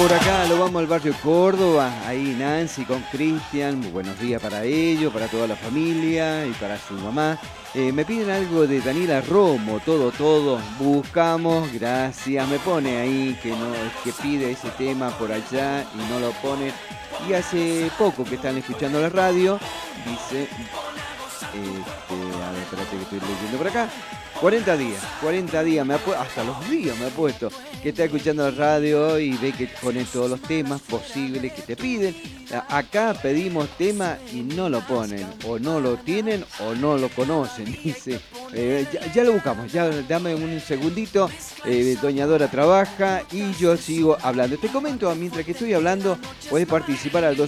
Por acá lo vamos al barrio Córdoba, ahí Nancy con Cristian, muy buenos días para ellos, para toda la familia y para su mamá. Me piden algo de Daniela Romo, todo, buscamos, gracias, me pone ahí que pide ese tema por allá y no lo pone. Y hace poco que están escuchando la radio, dice, a ver, espérate que estoy leyendo por acá. 40 días, hasta los días me ha puesto, que está escuchando la radio y ve que pone todos los temas posibles que te piden. Acá pedimos tema y no lo ponen, o no lo tienen o no lo conocen, dice. Ya lo buscamos, ya dame un segundito, doña Dora trabaja y yo sigo hablando. Te comento, mientras que estoy hablando, puedes participar al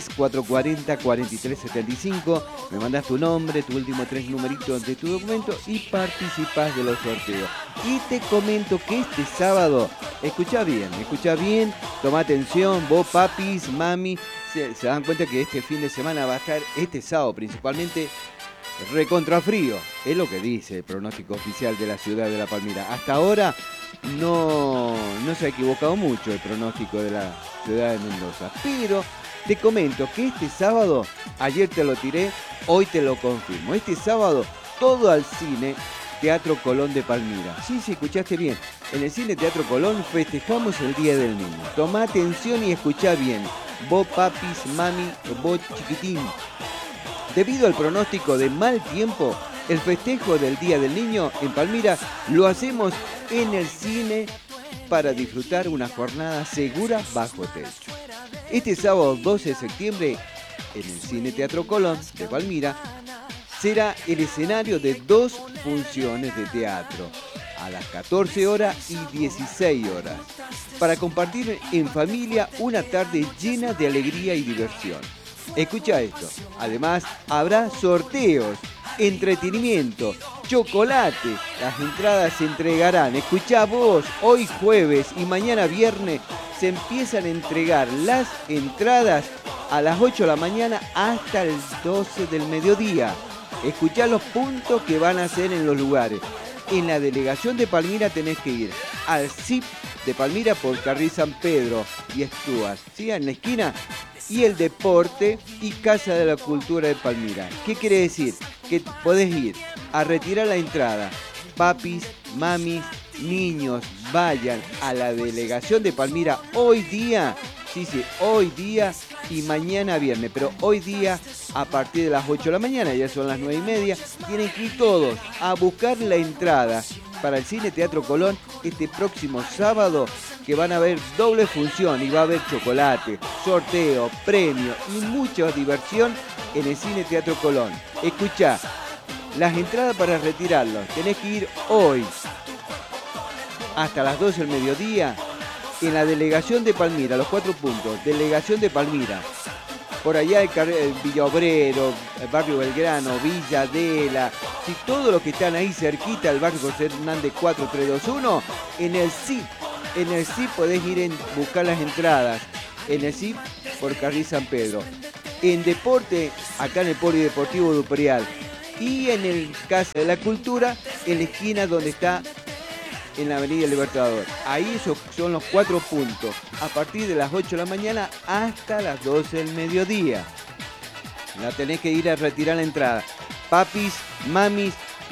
263-440-4375, me mandas tu nombre, tu último 3 numeritos de tu documento y participás de los sorteos. Y te comento que este sábado, escucha bien, toma atención, vos papis, mami, se dan cuenta que este fin de semana va a estar, este sábado principalmente, recontra frío, es lo que dice el pronóstico oficial de la ciudad de La Palmira. Hasta ahora no se ha equivocado mucho el pronóstico de la ciudad de Mendoza, pero te comento que este sábado, ayer te lo tiré, hoy te lo confirmo, este sábado todo al cine Teatro Colón de Palmira. Sí, escuchaste bien. En el Cine Teatro Colón festejamos el Día del Niño. Toma atención y escuchá bien. Vos papis, mami, vos chiquitín. Debido al pronóstico de mal tiempo, el festejo del Día del Niño en Palmira lo hacemos en el cine para disfrutar una jornada segura bajo techo. Este sábado 12 de septiembre, en el Cine Teatro Colón de Palmira, será el escenario de 2 funciones de teatro, a las 14 horas y 16 horas, para compartir en familia una tarde llena de alegría y diversión. Escucha esto, además habrá sorteos, entretenimiento, chocolate, las entradas se entregarán, escuchá vos, hoy jueves y mañana viernes se empiezan a entregar las entradas a las 8 de la mañana hasta el 12 del mediodía. Escuchá los puntos que van a hacer en los lugares. En la delegación de Palmira tenés que ir al CIP de Palmira por Carril San Pedro y Stuart, ¿sí? En la esquina. Y el Deporte y Casa de la Cultura de Palmira. ¿Qué quiere decir? Que podés ir a retirar la entrada. Papis, mamis, niños, vayan a la delegación de Palmira hoy día. Sí, hoy día y mañana viernes, pero hoy día a partir de las 8 de la mañana, ya son las 9:30, tienen que ir todos a buscar la entrada para el Cine Teatro Colón este próximo sábado, que van a haber doble función y va a haber chocolate, sorteo, premio y mucha diversión en el Cine Teatro Colón. Escuchá, las entradas para retirarlos tenés que ir hoy hasta las 12 del mediodía en la delegación de Palmira, los 4 puntos, delegación de Palmira. Por allá el Villa Obrero, el barrio Belgrano, Villa Adela, y todos los que están ahí cerquita, el barrio José Hernández 4321, en el CIP podés ir a buscar las entradas, en el CIP por Carril San Pedro. En deporte, acá en el Polideportivo Duperial, y en el Casa de la Cultura, en la esquina donde está en la Avenida Libertador. Ahí esos son los 4 puntos, a partir de las 8 de la mañana hasta las 12 del mediodía. La tenés que ir a retirar la entrada. Papis, mamis,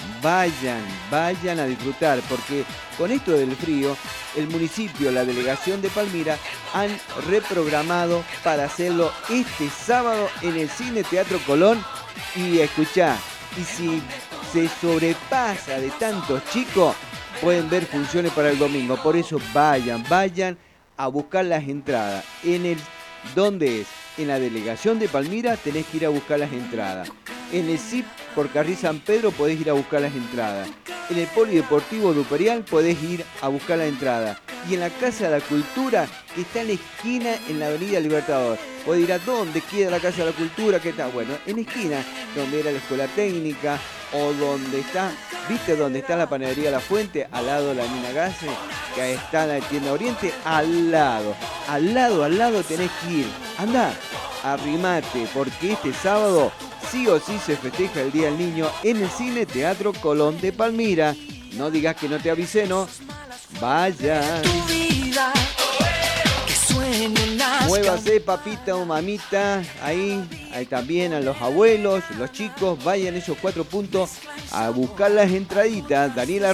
vayan a disfrutar, porque con esto del frío, el municipio, la delegación de Palmira, han reprogramado para hacerlo este sábado en el Cine Teatro Colón. Y escuchá, y si se sobrepasa de tantos chicos, pueden ver funciones para el domingo. Por eso vayan a buscar las entradas. ¿Dónde es? En la delegación de Palmira tenés que ir a buscar las entradas. En el CIP por Carril San Pedro podés ir a buscar las entradas. En el Polideportivo Duperial podés ir a buscar la entrada. Y en la Casa de la Cultura, que está en la esquina en la Avenida Libertador. Podés ir a dónde queda la Casa de la Cultura, que está, bueno, en la esquina donde era la Escuela Técnica, o donde está, ¿viste dónde está la panadería La Fuente? Al lado de la Nina Gase, que ahí está la tienda Oriente, al lado tenés que ir. Andá, arrimate, porque este sábado sí o sí se festeja el Día del Niño en el Cine Teatro Colón de Palmira. No digas que no te avisé, ¿no? Vaya. Tu vida, que suene Gracias, papita o mamita. Ahí también a los abuelos, los chicos, vayan esos 4 puntos a buscar las entraditas. Daniela